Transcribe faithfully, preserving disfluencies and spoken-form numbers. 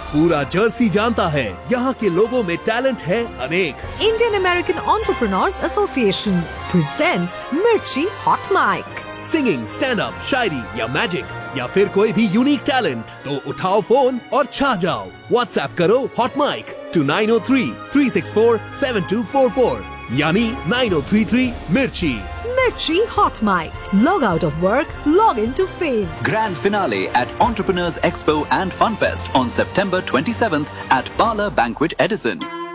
पूरा जर्सी जानता है यहाँ के लोगों में टैलेंट है अनेक। Indian American Entrepreneurs Association presents Mirchi Hot Mic. Singing, stand up, शायरी या मैजिक या फिर कोई भी यूनिक टैलेंट, तो उठाओ फोन और छा जाओ। व्हाट्सएप करो hot mic to nine O three three six four seven to four four यानी नाइन ओ थ्री थ्री मिर्ची। Mirchi Hot Mic. Log out of work, log into fame. Grand finale at Entrepreneurs Expo and Funfest on September twenty-seventh at Parlor Banquet Edison.